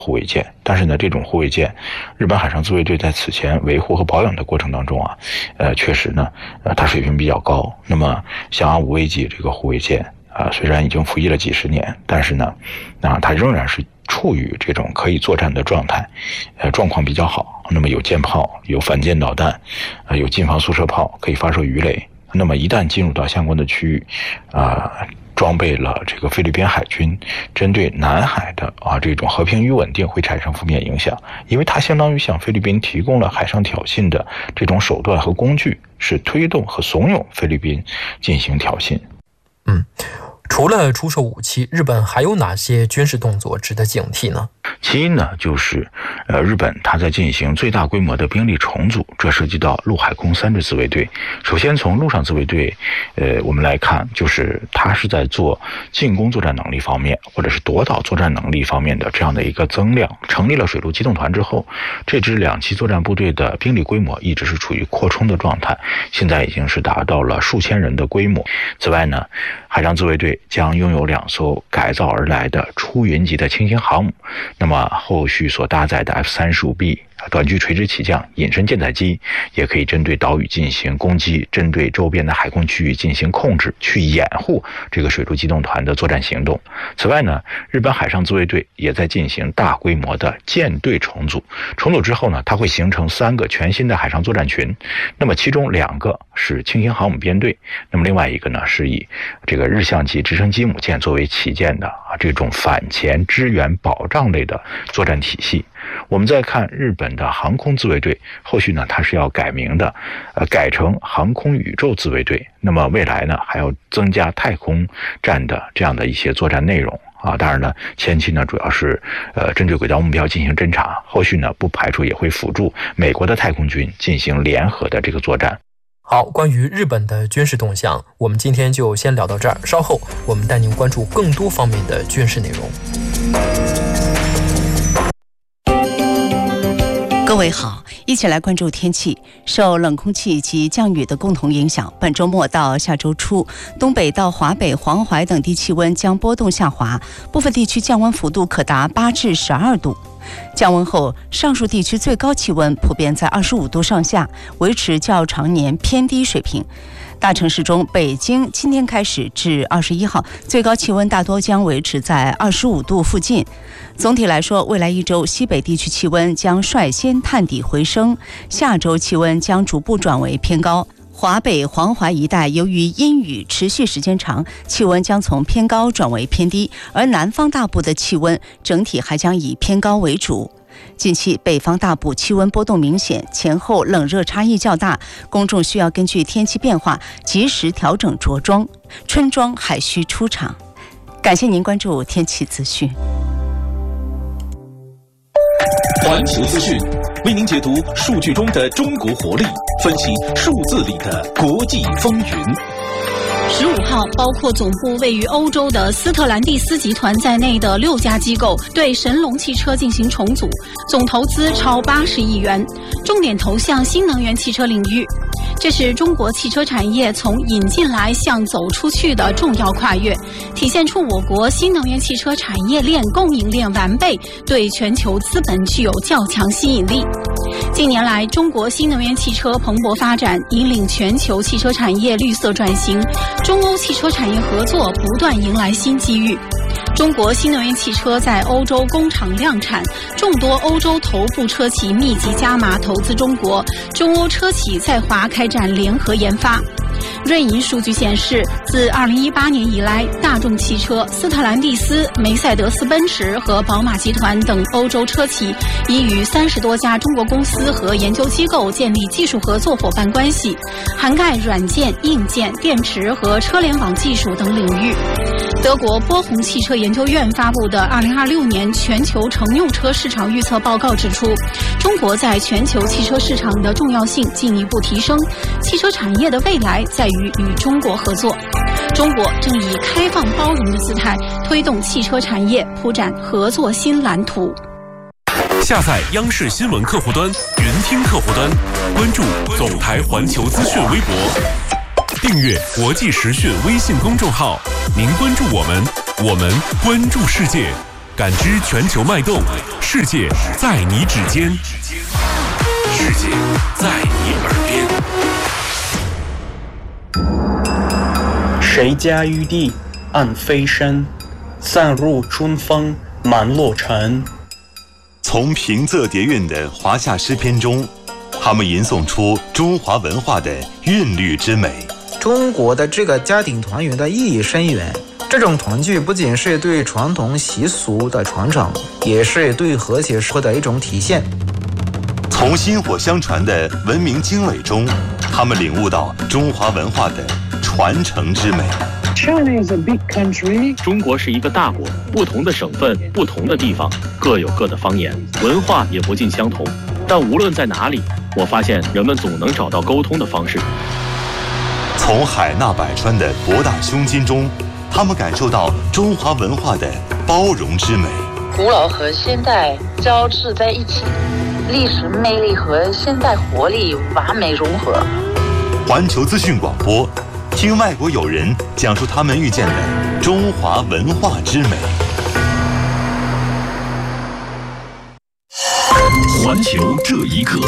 护卫舰，但是呢，这种护卫舰，日本海上自卫队在此前维护和保养的过程当中啊，确实呢，它水平比较高。那么像5卫级这个护卫舰虽然已经服役了几十年，但是呢，它仍然是处于这种可以作战的状态，状况比较好。那么有舰炮，有反舰导弹，有近防速射炮，可以发射鱼雷。那么一旦进入到相关的区域，装备了这个菲律宾海军，针对南海的这种和平与稳定会产生负面影响，因为它相当于向菲律宾提供了海上挑衅的这种手段和工具，是推动和怂恿菲律宾进行挑衅。 除了出售武器，日本还有哪些军事动作值得警惕呢？ 其一呢，就是日本它在进行最大规模的兵力重组，这涉及到陆海空3支自卫队。首先从陆上自卫队我们来看，就是它是在做进攻作战能力方面，或者是夺岛作战能力方面的这样的一个增量。成立了水陆机动团之后，这支2栖作战部队的兵力规模一直是处于扩充的状态，现在已经是达到了数千人的规模。此外呢，海上自卫队将拥有2艘改造而来的出云级的轻型航母，那么后续所搭载的 F-35B 短距垂直起降隐身舰载机也可以针对岛屿进行攻击，针对周边的海空区域进行控制，去掩护这个水陆机动团的作战行动。此外呢，日本海上自卫队也在进行大规模的舰队重组。重组之后呢，它会形成3个全新的海上作战群，那么其中2个是轻型航母编队，那么另外一个呢是以这个日向级直升机母舰作为旗舰的这种反潜支援保障类的作战体系。我们再看日本的航空自卫队，后续呢它是要改名的，改成航空宇宙自卫队。那么未来呢还要增加太空战的这样的一些作战内容当然呢，前期呢主要是针对轨道目标进行侦察，后续呢不排除也会辅助美国的太空军进行联合的这个作战。 好，关于日本的军事动向，我们今天就先聊到这儿。稍后我们带您关注更多方面的军事内容。 各位好，一起来关注天气。受冷空气及降雨的共同影响，本周末到下周初，东北到华北、黄淮等地气温将波动下滑，部分地区降温幅度可达8至12度。降温后，上述地区最高气温普遍在25度上下，维持较常年偏低水平。大城市中，北京今天开始至21号，最高气温大多将维持在25度附近。总体来说，未来1周西北地区气温将率先探底回升，下周气温将逐步转为偏高。华北、黄淮一带由于阴雨持续时间长，气温将从偏高转为偏低，而南方大部的气温整体还将以偏高为主。近期北方大部气温波动明显，前后冷热差异较大，公众需要根据天气变化及时调整着装，春装还需出场。感谢您关注天气资讯。 环球资讯为您解读数据中的中国活力，分析数字里的国际风云。 15号，包括总部位于欧洲的斯特兰蒂斯集团在内的6家机构对神龙汽车进行重组，总投资超80亿元，重点投向新能源汽车领域。这是中国汽车产业从引进来向走出去的重要跨越，体现出我国新能源汽车产业链供应链完备，对全球资本具有较强吸引力。近年来，中国新能源汽车蓬勃发展，引领全球汽车产业绿色转型，中欧汽车产业合作不断迎来新机遇。中国新能源汽车在欧洲工厂量产，众多欧洲头部车企密集加码投资中国，中欧车企在华开展联合研发。瑞银数据显示，自2018年以来，大众汽车、斯特兰蒂斯、梅赛德斯奔驰和宝马集团等欧洲车企已与30多家中国公司和研究机构建立技术合作伙伴关系，涵盖软件、硬件、电池和车联网技术等领域。德国波鸿汽车研究院发布的2026年全球乘用车市场预测报告指出，中国在全球汽车市场的重要性进一步提升，汽车产业的未来在于与中国合作。中国正以开放包容的姿态推动汽车产业铺展合作新蓝图。 下载央视新闻客户端、云听客户端，关注总台环球资讯微博，订阅国际时讯微信公众号。您关注我们，我们关注世界。 感知全球脉动，世界在你指尖，世界在你耳边。 谁家玉帝暗飞身，散入春风满洛尘。 从平仄叠韵的华夏诗篇中，他们吟诵出中华文化的韵律之美。 中国的这个家庭团圆的意义深远，这种团聚不仅是对传统习俗的传承，也是对和谐社会的一种体现。 从薪火相传的文明经纬中，他们领悟到中华文化的传承之美。 China is a big country. 中国是一个大国，不同的省份、不同的地方各有各的方言，文化也不尽相同。但无论在哪里，我发现人们总能找到沟通的方式。 从海纳百川的博大胸襟中，他们感受到中华文化的包容之美。 古老和现代交织在一起，历史魅力和现代活力完美融合。 环球资讯广播，听外国友人讲述他们遇见的中华文化之美。 环球这一刻。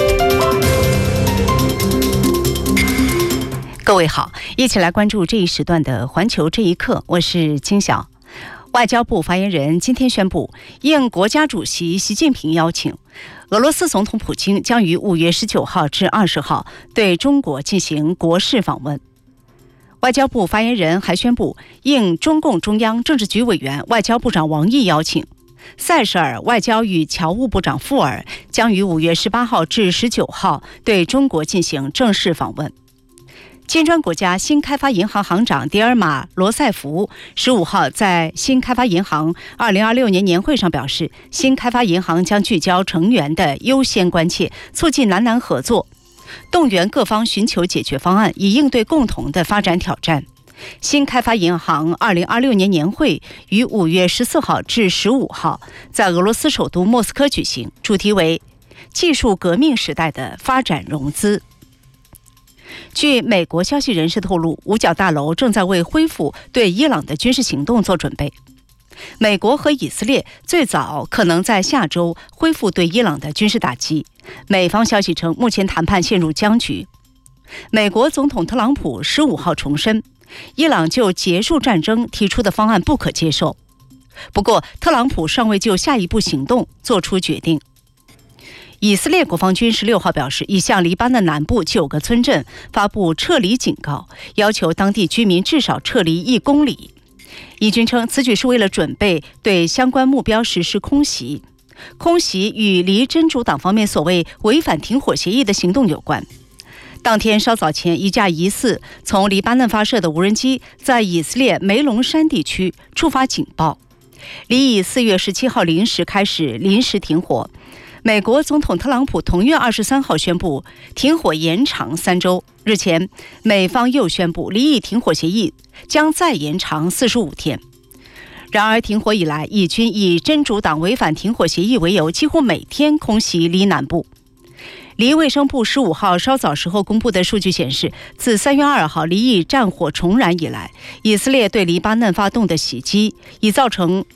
各位好，一起来关注这一时段的环球这一刻，我是金晓。外交部发言人今天宣布，应国家主席习近平邀请，俄罗斯总统普京将于5月19号至20号对中国进行国事访问。外交部发言人还宣布，应中共中央政治局委员、外交部长王毅邀请，塞舌尔外交与侨务部长富尔将于5月18号至19号对中国进行正式访问。金砖国家新开发银行行长迪尔马·罗塞夫15号在新开发银行2026年年会上表示，新开发银行将聚焦成员的优先关切，促进南南合作，动员各方寻求解决方案，以应对共同的发展挑战。新开发银行2026年年会于5月14号至15号在俄罗斯首都莫斯科举行，主题为技术革命时代的发展融资。据美国消息人士透露，五角大楼正在为恢复对伊朗的军事行动做准备。美国和以色列最早可能在下周恢复对伊朗的军事打击。美方消息称，目前谈判陷入僵局。美国总统特朗普15号重申，伊朗就结束战争提出的方案不可接受。不过，特朗普尚未就下一步行动做出决定。以色列国防军16号表示，已向黎巴嫩南部9个村镇发布撤离警告，要求当地居民至少撤离1公里。以军称，此举是为了准备对相关目标实施空袭。空袭与离真主党方面所谓违反停火协议的行动有关。当天稍早前，一架疑似从黎巴嫩发射的无人机在以色列梅隆山地区触发警报。黎以4月17号零时开始临时停火。美国总统特朗普同月23号宣布停火延长3周。日前，美方又宣布黎以停火协议将再延长45天。然而，停火以来，以军以真主党违反停火协议为由，几乎每天空袭黎南部。黎卫生部15号稍早时候公布的数据显示，自3月2号黎以战火重燃以来，以色列对黎巴嫩发动的袭击已造成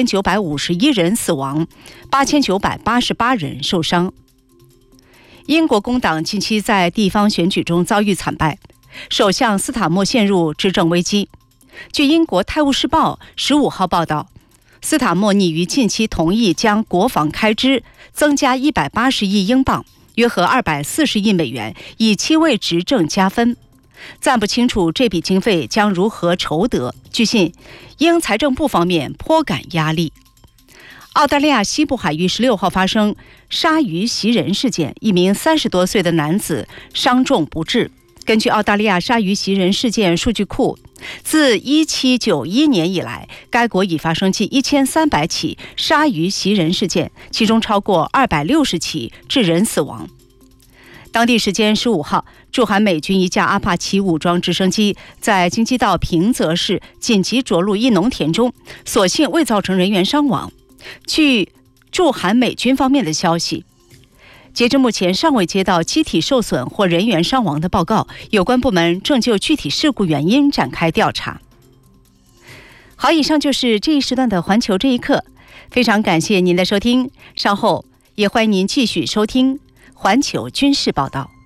2951人死亡，8988人受伤。英国工党近期在地方选举中遭遇惨败，首相斯塔默陷入执政危机。据英国《泰晤士报》15号报道，斯塔默拟于近期同意将国防开支增加180亿英镑，约合240亿美元，以期为执政加分。暂不清楚这笔经费将如何筹得。据悉，英财政部方面颇感压力。澳大利亚西部海域16号发生鲨鱼袭人事件，一名30多岁的男子伤重不治。根据澳大利亚鲨鱼袭人事件数据库，自1791年以来，该国已发生近1300起鲨鱼袭人事件，其中超过260起致人死亡。当地时间15号，驻韩美军一架阿帕奇武装直升机在京畿道平泽市紧急着陆一农田中，所幸未造成人员伤亡。据驻韩美军方面的消息，截至目前尚未接到机体受损或人员伤亡的报告，有关部门正就具体事故原因展开调查。好，以上就是这一时段的环球这一刻。 非常感谢您的收听，稍后也欢迎您继续收听环球军事报道。